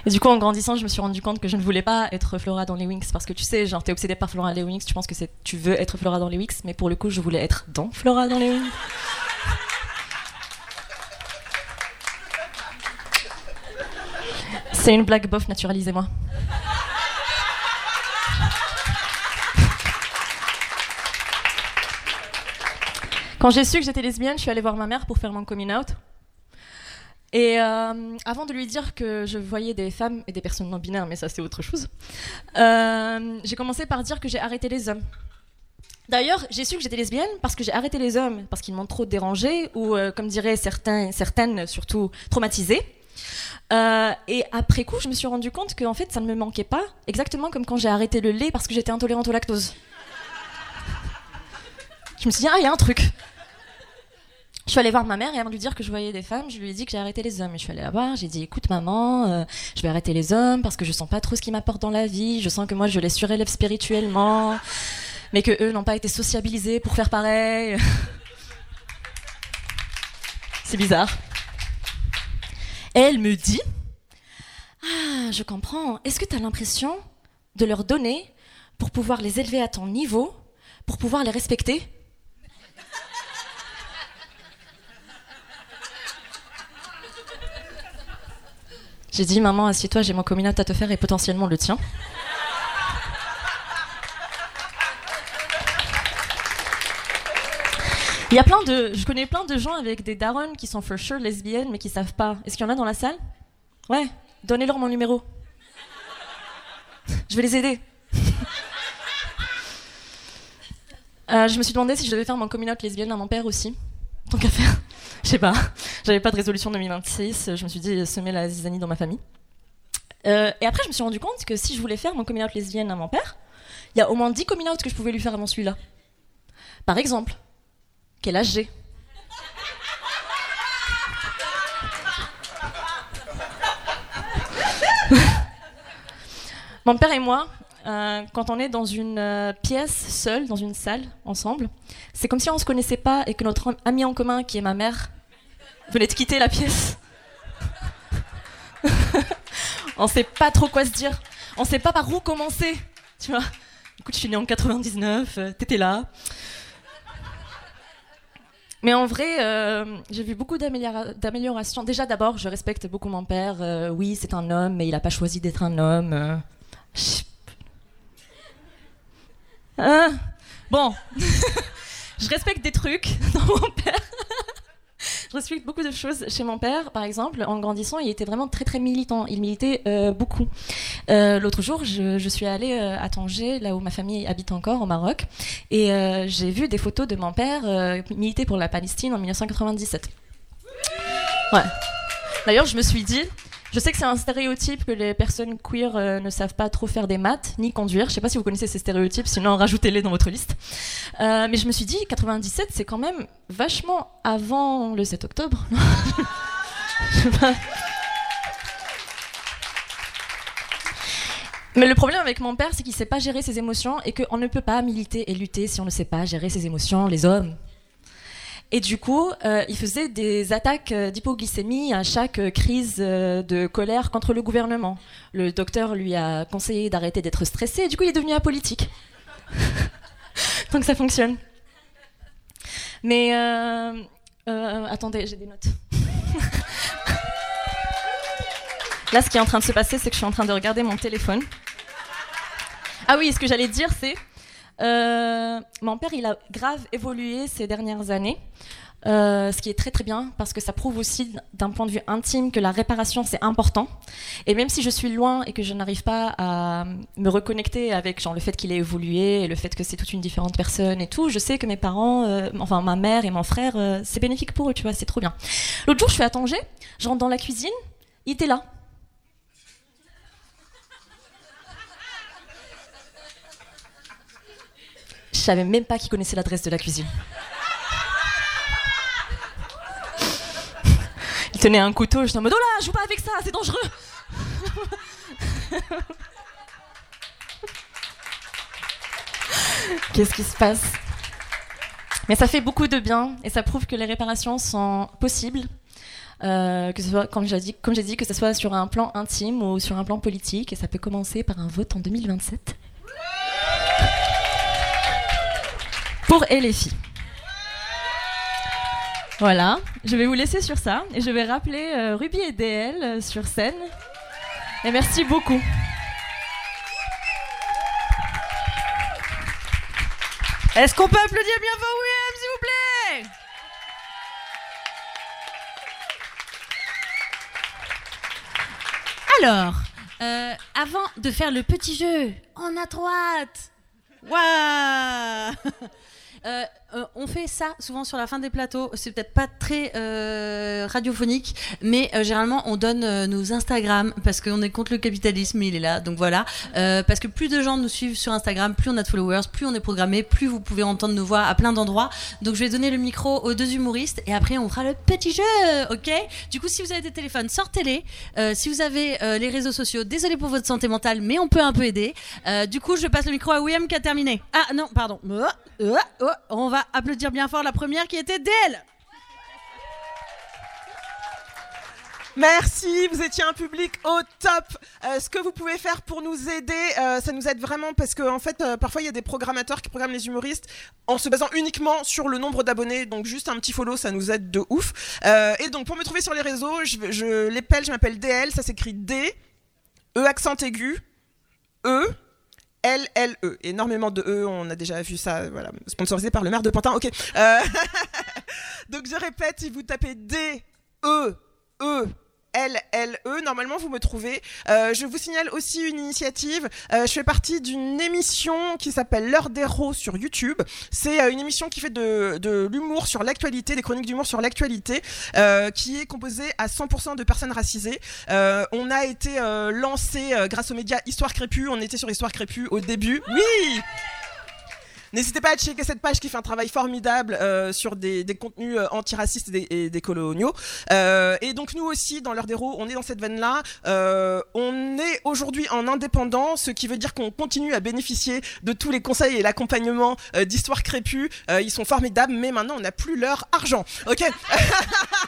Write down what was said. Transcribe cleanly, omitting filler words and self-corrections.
Et du coup, en grandissant, je me suis rendu compte que je ne voulais pas être Flora dans les Winx, parce que tu sais, genre, t'es obsédée par Flora dans les Winx, tu penses que tu veux être Flora dans les Winx, mais pour le coup, je voulais être dans Flora dans les Winx. C'est une blague bof, naturalisez-moi. Quand j'ai su que j'étais lesbienne, je suis allée voir ma mère pour faire mon coming out. Et avant de lui dire que je voyais des femmes et des personnes non binaires, mais ça c'est autre chose, j'ai commencé par dire que j'ai arrêté les hommes. D'ailleurs, j'ai su que j'étais lesbienne parce que j'ai arrêté les hommes, parce qu'ils m'ont trop dérangée, ou comme diraient certaines, surtout traumatisées. Et après coup, je me suis rendu compte qu'en fait, ça ne me manquait pas, exactement comme quand j'ai arrêté le lait parce que j'étais intolérante au lactose. Je me suis dit, ah, il y a un truc. Je suis allée voir ma mère et avant de lui dire que je voyais des femmes, je lui ai dit que j'ai arrêté les hommes. Et je suis allée la voir, j'ai dit, écoute maman, je vais arrêter les hommes parce que je sens pas trop ce qu'ils m'apportent dans la vie, je sens que moi je les surélève spirituellement, mais que eux n'ont pas été sociabilisés pour faire pareil. C'est bizarre. Et elle me dit, ah, je comprends, est-ce que tu as l'impression de leur donner pour pouvoir les élever à ton niveau, pour pouvoir les respecter ? J'ai dit, maman, assieds-toi, j'ai mon coming out à te faire et potentiellement le tien. Je connais plein de gens avec des darons qui sont for sure lesbiennes mais qui savent pas. Est-ce qu'il y en a dans la salle ? Ouais, donnez-leur mon numéro. Je vais les aider. Je me suis demandé si je devais faire mon coming out lesbienne à mon père aussi. Tant qu'à faire. Je sais pas, j'avais pas de résolution 2026, je me suis dit semer la zizanie dans ma famille. Et après, je me suis rendu compte que si je voulais faire mon coming out lesbienne à mon père, il y a au moins 10 coming out que je pouvais lui faire avant celui-là. Par exemple, quel âge j'ai ? Mon père et moi, quand on est dans une pièce seule, dans une salle, ensemble, c'est comme si on ne se connaissait pas et que notre ami en commun, qui est ma mère, venait de quitter la pièce. On sait pas trop quoi se dire. On sait pas par où commencer. Tu vois ? Écoute, je suis née en 99, t'étais là. Mais en vrai, j'ai vu beaucoup d'améliorations. Déjà, d'abord, je respecte beaucoup mon père. Oui, c'est un homme, mais il a pas choisi d'être un homme. Bon. Je respecte des trucs dans mon père. Je respecte beaucoup de choses chez mon père, par exemple. En grandissant, il était vraiment très très militant. Il militait beaucoup. L'autre jour, je suis allée à Tanger, là où ma famille habite encore, au Maroc, et j'ai vu des photos de mon père militer pour la Palestine en 1997. Ouais. D'ailleurs, je me suis dit, je sais que c'est un stéréotype que les personnes queer ne savent pas trop faire des maths ni conduire. Je sais pas si vous connaissez ces stéréotypes, sinon rajoutez-les dans votre liste. Mais je me suis dit, 97, c'est quand même vachement avant le 7 octobre. Je sais pas. Mais le problème avec mon père, c'est qu'il sait pas gérer ses émotions et qu'on ne peut pas militer et lutter si on ne sait pas gérer ses émotions, les hommes. Et du coup, il faisait des attaques d'hypoglycémie à chaque crise de colère contre le gouvernement. Le docteur lui a conseillé d'arrêter d'être stressé et du coup, il est devenu apolitique. Donc ça fonctionne. Mais attendez, j'ai des notes. Là, ce qui est en train de se passer, c'est que je suis en train de regarder mon téléphone. Ah oui, ce que j'allais dire, c'est... mon père, il a grave évolué ces dernières années, ce qui est très très bien parce que ça prouve aussi d'un point de vue intime que la réparation c'est important. Et même si je suis loin et que je n'arrive pas à me reconnecter avec genre le fait qu'il ait évolué et le fait que c'est toute une différente personne et tout, je sais que mes parents, enfin ma mère et mon frère, c'est bénéfique pour eux, tu vois, c'est trop bien. L'autre jour, je suis à Tanger, je rentre dans la cuisine, il était là. Je savais même pas qu'il connaissait l'adresse de la cuisine. Il tenait un couteau, j'étais en mode « Oh là, joue pas avec ça, c'est dangereux !» Qu'est-ce qui se passe ? Mais ça fait beaucoup de bien et ça prouve que les réparations sont possibles. que ce soit, comme j'ai dit, que ce soit sur un plan intime ou sur un plan politique, et ça peut commencer par un vote en 2027 pour LFI. Voilà, je vais vous laisser sur ça et je vais rappeler Ruby et DL sur scène. Et merci beaucoup. Est-ce qu'on peut applaudir bien fort William, s'il vous plaît? Alors, avant de faire le petit jeu en à droite, waouh, on fait ça souvent sur la fin des plateaux. C'est peut-être pas très radiophonique, mais généralement on donne nos Instagram parce qu'on est contre le capitalisme, il est là, donc voilà. Parce que plus de gens nous suivent sur Instagram, plus on a de followers, plus on est programmé, plus vous pouvez entendre nos voix à plein d'endroits. Donc je vais donner le micro aux deux humoristes et après on fera le petit jeu, ok? Du coup, si vous avez des téléphones, sortez-les. Si vous avez les réseaux sociaux, désolé pour votre santé mentale, mais on peut un peu aider. Du coup, je passe le micro à William qui a terminé. Ah non, pardon. On va applaudir bien fort la première qui était DL. Merci, vous étiez un public au top. Ce que vous pouvez faire pour nous aider, ça nous aide vraiment parce que en fait, parfois il y a des programmateurs qui programment les humoristes en se basant uniquement sur le nombre d'abonnés. Donc juste un petit follow, ça nous aide de ouf. Et donc pour me trouver sur les réseaux, je m'appelle DL, ça s'écrit D, E accent aigu, E, L-L-E. Énormément de E, on a déjà vu ça, voilà, sponsorisé par le maire de Pantin. Ok. Donc je répète, si vous tapez D, E, E, L-L-E, normalement vous me trouvez. Je vous signale aussi une initiative. Je fais partie d'une émission qui s'appelle L'heure d'héros sur YouTube. C'est une émission qui fait de l'humour sur l'actualité, des chroniques d'humour sur l'actualité, qui est composée à 100% de personnes racisées. On a été lancé grâce aux médias Histoire Crépue. On était sur Histoire Crépue au début. Oui! N'hésitez pas à checker cette page qui fait un travail formidable sur des contenus antiracistes et décoloniaux. Et donc nous aussi, dans l'heure d'héros, on est dans cette veine-là. On est aujourd'hui en indépendant, ce qui veut dire qu'on continue à bénéficier de tous les conseils et l'accompagnement d'Histoire Crépue. Ils sont formidables, mais maintenant on n'a plus leur argent. Ok.